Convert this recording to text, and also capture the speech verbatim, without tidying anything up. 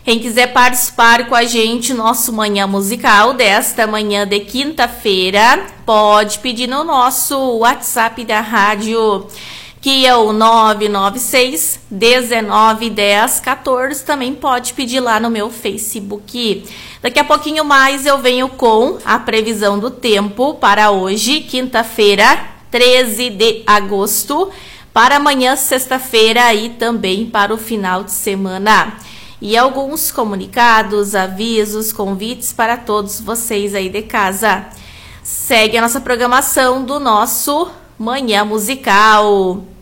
Quem quiser participar com a gente, nosso Manhã Musical desta manhã de quinta-feira, pode pedir no nosso WhatsApp da rádio, que é o nove nove seis, dezenove, dez, quatorze. Também pode pedir lá no meu Facebook. Daqui a pouquinho mais eu venho com a previsão do tempo para hoje, quinta-feira, treze de agosto, para amanhã, sexta-feira e também para o final de semana. E alguns comunicados, avisos, convites para todos vocês aí de casa. Segue a nossa programação do nosso Manhã Musical.